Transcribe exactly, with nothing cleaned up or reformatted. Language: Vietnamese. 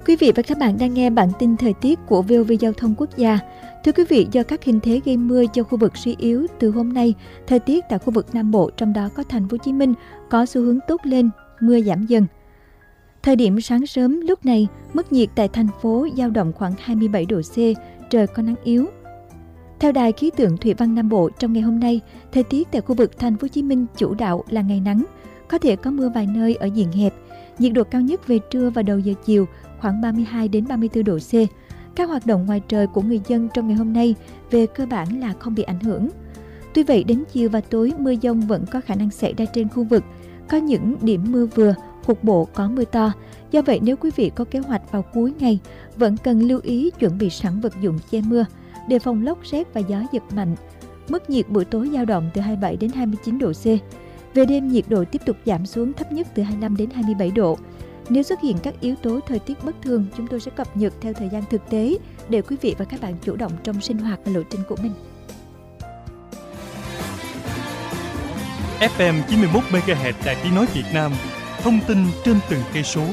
Quý vị và các bạn đang nghe bản tin thời tiết của vê o vê Giao thông Quốc gia. Thưa quý vị, do các hình thế gây mưa cho khu vực suy yếu, từ hôm nay, thời tiết tại khu vực Nam Bộ, trong đó có thành phố Hồ Chí Minh, có xu hướng tốt lên, mưa giảm dần. Thời điểm sáng sớm lúc này, mức nhiệt tại thành phố dao động khoảng hai mươi bảy độ C, trời có nắng yếu. Theo Đài khí tượng thủy văn Nam Bộ, trong ngày hôm nay, thời tiết tại khu vực thành phố Hồ Chí Minh chủ đạo là ngày nắng, có thể có mưa vài nơi ở diện hẹp. Nhiệt độ cao nhất về trưa và đầu giờ chiều khoảng ba mươi hai đến ba mươi tư độ C. Các hoạt động ngoài trời của người dân trong ngày hôm nay về cơ bản là không bị ảnh hưởng. Tuy vậy, đến chiều và tối mưa dông vẫn có khả năng xảy ra trên khu vực. Có những điểm mưa vừa, cục bộ có mưa to. Do vậy, nếu quý vị có kế hoạch vào cuối ngày, vẫn cần lưu ý chuẩn bị sẵn vật dụng che mưa, đề phòng lốc sét và gió giật mạnh. Mức nhiệt buổi tối dao động từ hai mươi bảy đến hai mươi chín độ C. Về đêm, nhiệt độ tiếp tục giảm xuống thấp nhất từ hai mươi lăm đến hai mươi bảy độ. Nếu xuất hiện các yếu tố thời tiết bất thường, chúng tôi sẽ cập nhật theo thời gian thực tế để quý vị và các bạn chủ động trong sinh hoạt và lộ trình của mình. ép em chín mươi mốt mê ga héc Đài Tiếng nói Việt Nam, thông tin trên từng cây số.